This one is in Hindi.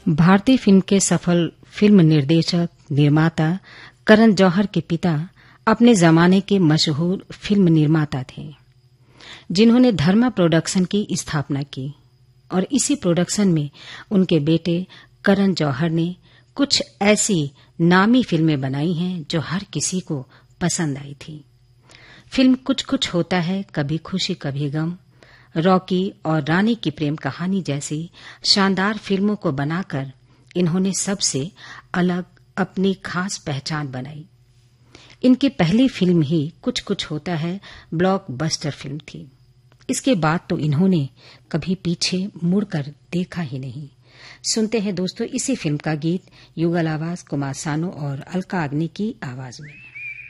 भारतीय फिल्म के सफल फिल्म निर्देशक निर्माता करण जौहर के पिता अपने जमाने के मशहूर फिल्म निर्माता थे, जिन्होंने धर्मा प्रोडक्शन की स्थापना की और इसी प्रोडक्शन में उनके बेटे करण जौहर ने कुछ ऐसी नामी फिल्में बनाई हैं जो हर किसी को पसंद आई थी। फिल्म कुछ कुछ होता है, कभी खुशी कभी गम, रॉकी और रानी की प्रेम कहानी जैसी शानदार फिल्मों को बनाकर इन्होंने सबसे अलग अपनी खास पहचान बनाई। इनकी पहली फिल्म ही कुछ कुछ होता है ब्लॉकबस्टर फिल्म थी। इसके बाद तो इन्होंने कभी पीछे मुड़कर देखा ही नहीं। सुनते हैं दोस्तों इसी फिल्म का गीत, युगल आवाज कुमार सानू और अलका अग्नि की आवाज में।